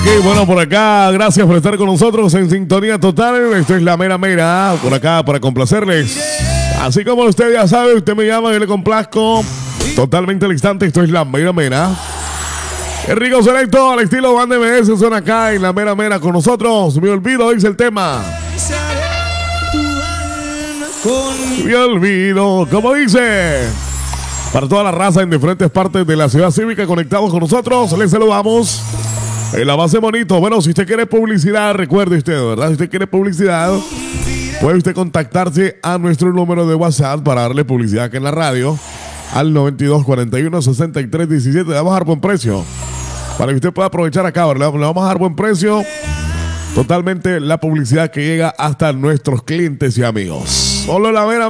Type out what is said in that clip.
Qué bueno por acá, gracias por estar con nosotros en sintonía total. Esto es La Mera Mera, por acá para complacerles. Así como usted ya sabe, usted me llama y le complazco totalmente al instante. Esto es La Mera Mera. Qué rico selecto, al estilo Band MS suena acá en La Mera Mera con nosotros. Me olvido, dice el tema. Me olvido, como dice. Para toda la raza en diferentes partes de la ciudad cívica conectados con nosotros, les saludamos. En la base bonito. Bueno, si usted quiere publicidad, recuerde usted, ¿verdad? Si usted quiere publicidad, puede usted contactarse a nuestro número de WhatsApp para darle publicidad aquí en la radio al 9241-6317. Le vamos a dar buen precio para que usted pueda aprovechar acá, ¿verdad? Le vamos a dar buen precio. Totalmente la publicidad que llega hasta nuestros clientes y amigos. Solo La Mera